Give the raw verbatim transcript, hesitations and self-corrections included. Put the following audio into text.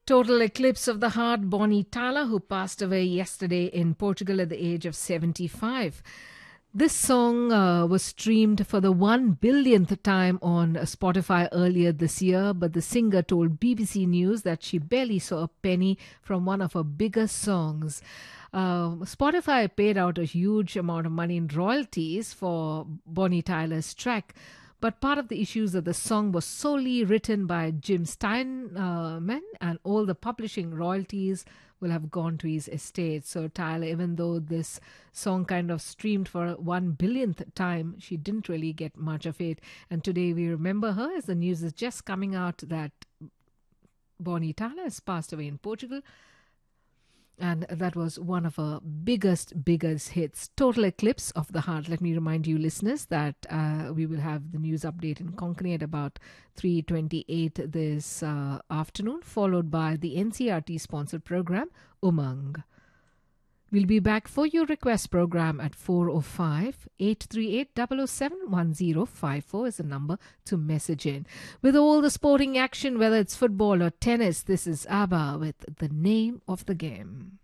Total eclipse of the heart, Bonnie Tyler, who passed away yesterday in Portugal at the age of seventy-five. This song uh, was streamed for the one billionth time on Spotify earlier this year, but the singer told B B C News that she barely saw a penny from one of her biggest songs. Uh, Spotify paid out a huge amount of money in royalties for Bonnie Tyler's track. But part of the issue is that the song was solely written by Jim Steinman, and all the publishing royalties will have gone to his estate. So Tyler, even though this song kind of streamed for one billionth time, she didn't really get much of it. And today we remember her as the news is just coming out that Bonnie Tyler has passed away in Portugal. And that was one of her biggest, biggest hits. Total eclipse of the heart. Let me remind you, listeners, that uh, we will have the news update in Konkani at about three twenty-eight this uh, afternoon, followed by the N C R T-sponsored program, Umang. We'll be back for your request program at four oh five, eight three eight, zero zero seven, one zero five four is the number to message in. With all the sporting action, whether it's football or tennis, this is ABBA with The Name of the Game.